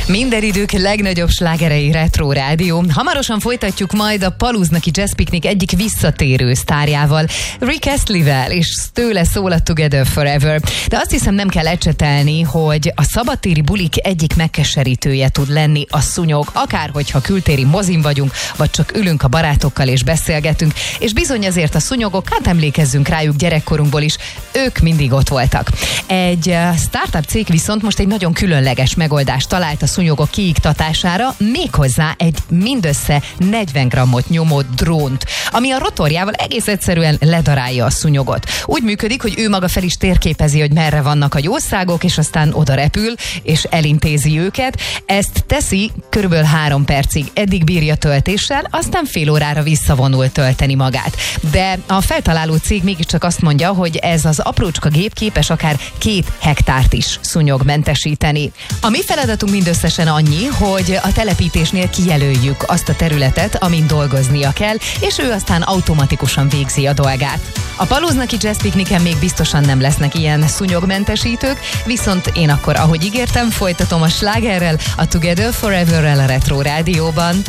Minden idők legnagyobb slágerei Retro Rádió. Hamarosan folytatjuk majd a Paluznaki Jazz Picnic egyik visszatérő sztárjával, Rick Astley-vel, és tőle szól a Together Forever. De azt hiszem, nem kell ecsetelni, hogy a szabadtéri bulik egyik megkeserítője tud lenni a szúnyog, akár hogyha kültéri mozin vagyunk, vagy csak ülünk a barátokkal és beszélgetünk, és bizony azért a szúnyogok, hát emlékezzünk rájuk gyerekkorunkból is, ők mindig ott voltak. Egy startup cég viszont most egy nagyon különleges megoldást talált a szúnyogok kiiktatására, méghozzá egy mindössze 40 grammot nyomó drónt, ami a rotorjával egész egyszerűen ledarálja a szúnyogot. Úgy működik, hogy ő maga fel is térképezi, hogy merre vannak a jószágok, és aztán oda repül, és elintézi őket. Ezt teszi körülbelül 3 percig, eddig bírja töltéssel, aztán fél órára visszavonul tölteni magát. De a feltaláló cég mégiscsak azt mondja, hogy ez az aprócska gép képes akár 2 hektárt is szúnyogmentesíteni. A mi feladatunk mindösszesen annyi, hogy a telepítésnél kijelöljük azt a területet, amin dolgoznia kell, és ő aztán automatikusan végzi a dolgát. A Paluznaki Jazz Picnicen még biztosan nem lesznek ilyen szúnyogmentesítők, viszont én akkor, ahogy ígértem, folytatom a slágerrel, a Together Forever-rel a Retro Rádióban.